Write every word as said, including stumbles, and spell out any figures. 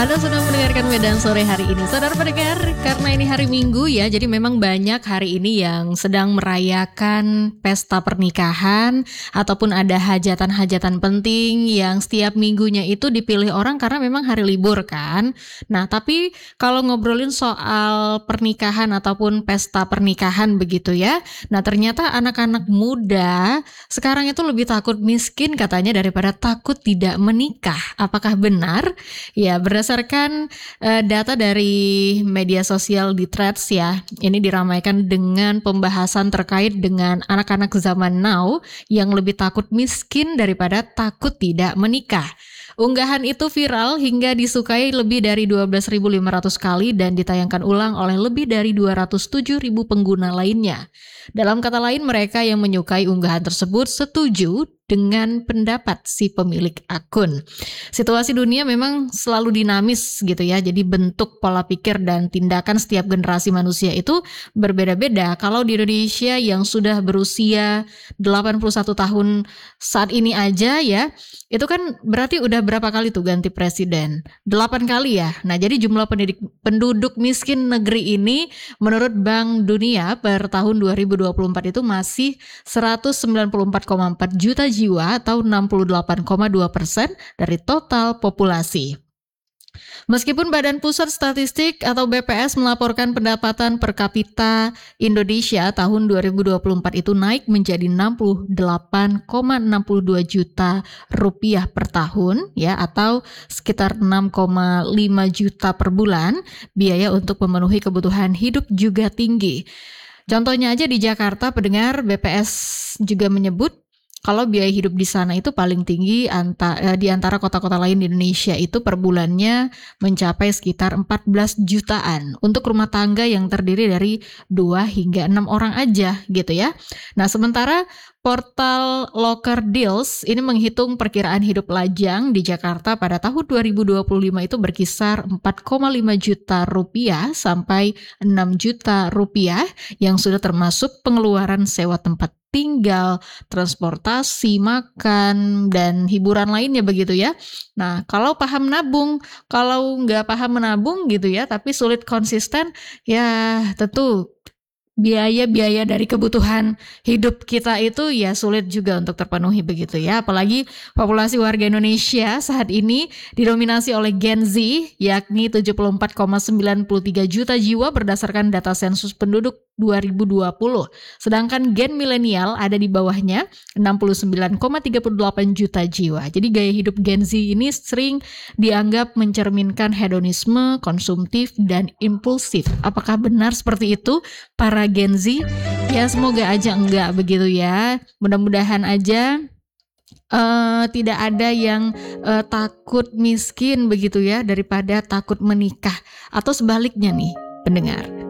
Anda sedang mendengarkan Medan Sore hari ini, saudara pendengar, karena ini hari Minggu ya, jadi memang banyak hari ini yang sedang merayakan pesta pernikahan ataupun ada hajatan-hajatan penting yang setiap minggunya itu dipilih orang karena memang hari libur kan. Nah, tapi kalau ngobrolin soal pernikahan ataupun pesta pernikahan begitu ya, nah ternyata anak-anak muda sekarang itu lebih takut miskin katanya daripada takut tidak menikah. Apakah benar? Ya, berdasarkan uh, data dari media sosial di Threads ya, ini diramaikan dengan pembahasan terkait dengan anak-anak zaman now yang lebih takut miskin daripada takut tidak menikah. Unggahan itu viral hingga disukai lebih dari dua belas ribu lima ratus kali dan ditayangkan ulang oleh lebih dari dua ratus tujuh ribu pengguna lainnya. Dalam kata lain, mereka yang menyukai unggahan tersebut setuju dengan pendapat si pemilik akun. Situasi dunia memang selalu dinamis gitu ya, jadi bentuk pola pikir dan tindakan setiap generasi manusia itu berbeda-beda. Kalau di Indonesia yang sudah berusia delapan puluh satu tahun saat ini aja ya, itu kan berarti udah berapa kali tuh ganti presiden? delapan kali ya. Nah, jadi jumlah pendidik, penduduk miskin negeri ini menurut Bank Dunia per tahun dua ribu dua puluh empat itu masih seratus sembilan puluh empat koma empat juta jiwa atau enam puluh delapan koma dua persen dari total populasi. Meskipun Badan Pusat Statistik atau B P S melaporkan pendapatan per kapita Indonesia tahun dua ribu dua puluh empat itu naik menjadi enam puluh delapan koma enam dua juta rupiah per tahun ya, atau sekitar enam koma lima juta per bulan, biaya untuk memenuhi kebutuhan hidup juga tinggi. Contohnya aja di Jakarta, pendengar, B P S juga menyebut kalau biaya hidup di sana itu paling tinggi anta, eh, di antara kota-kota lain di Indonesia itu per bulannya mencapai sekitar empat belas jutaan untuk rumah tangga yang terdiri dari dua hingga enam orang aja gitu ya. Nah, sementara portal Loker Deals ini menghitung perkiraan hidup lajang di Jakarta pada tahun dua ribu dua puluh lima itu berkisar empat koma lima juta rupiah sampai enam juta rupiah yang sudah termasuk pengeluaran sewa tempat tinggal, transportasi, makan, dan hiburan lainnya begitu ya. Nah, kalau paham nabung, kalau nggak paham menabung gitu ya, tapi sulit konsisten, ya tentu biaya-biaya dari kebutuhan hidup kita itu ya sulit juga untuk terpenuhi begitu ya. Apalagi populasi warga Indonesia saat ini didominasi oleh Gen Z, yakni tujuh puluh empat koma sembilan tiga juta jiwa berdasarkan data sensus penduduk dua ribu dua puluh. Sedangkan Gen milenial ada di bawahnya enam puluh sembilan koma tiga delapan juta jiwa. Jadi gaya hidup Gen Z ini sering dianggap mencerminkan hedonisme, konsumtif, dan impulsif. Apakah benar seperti itu para Gen Z? Ya semoga aja enggak begitu ya. Mudah-mudahan aja uh, tidak ada yang uh, takut miskin begitu ya daripada takut menikah. Atau sebaliknya nih pendengar,